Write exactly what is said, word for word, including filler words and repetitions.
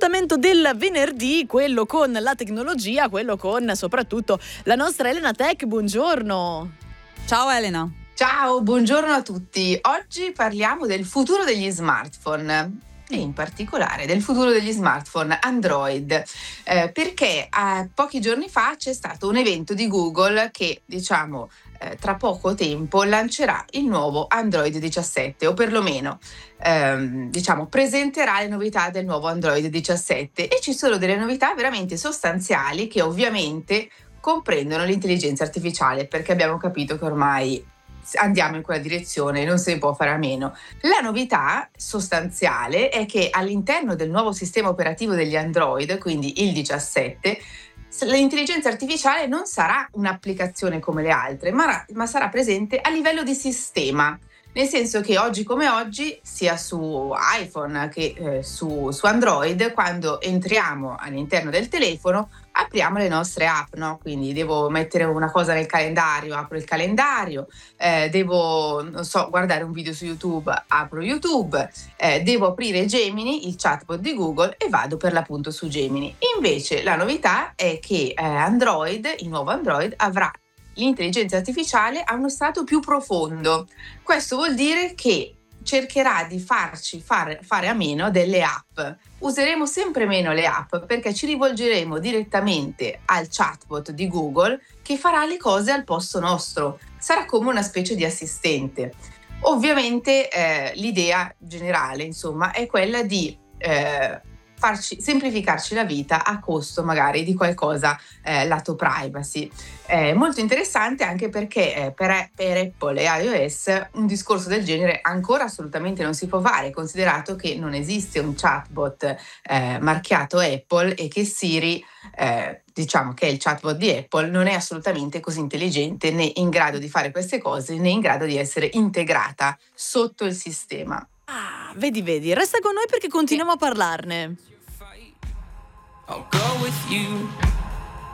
l'appuntamento del venerdì, quello con la tecnologia, quello con soprattutto la nostra Elena Tech. Buongiorno. Ciao Elena. Ciao, buongiorno a tutti. Oggi parliamo del futuro degli smartphone e in particolare del futuro degli smartphone Android, eh, perché eh, pochi giorni fa c'è stato un evento di Google che, diciamo, eh, tra poco tempo lancerà il nuovo Android diciassette, o perlomeno ehm, diciamo presenterà le novità del nuovo Android diciassette, e ci sono delle novità veramente sostanziali che ovviamente comprendono l'intelligenza artificiale, perché abbiamo capito che ormai andiamo in quella direzione e non se ne può fare a meno. La novità sostanziale è che all'interno del nuovo sistema operativo degli Android, quindi il diciassette, l'intelligenza artificiale non sarà un'applicazione come le altre, ma, ma sarà presente a livello di sistema. Nel senso che oggi come oggi, sia su iPhone che eh, su, su Android, quando entriamo all'interno del telefono, apriamo le nostre app, no? Quindi devo mettere una cosa nel calendario, apro il calendario, eh, devo, non so, guardare un video su YouTube, apro YouTube, eh, devo aprire Gemini, il chatbot di Google, e vado per l'appunto su Gemini. Invece la novità è che eh, Android, il nuovo Android, avrà l'intelligenza artificiale a uno stato più profondo. Questo vuol dire che cercherà di farci fare, fare a meno delle app. Useremo sempre meno le app perché ci rivolgeremo direttamente al chatbot di Google, che farà le cose al posto nostro. Sarà come una specie di assistente. Ovviamente eh, l'idea generale, insomma, è quella di eh, farci semplificarci la vita a costo magari di qualcosa eh, lato privacy. È molto interessante anche perché eh, per, per Apple e iOS un discorso del genere ancora assolutamente non si può fare, considerato che non esiste un chatbot eh, marchiato Apple, e che Siri, eh, diciamo che è il chatbot di Apple, non è assolutamente così intelligente, né in grado di fare queste cose, né in grado di essere integrata sotto il sistema. Ah, vedi, vedi, resta con noi perché continuiamo a parlarne. I'll go with you.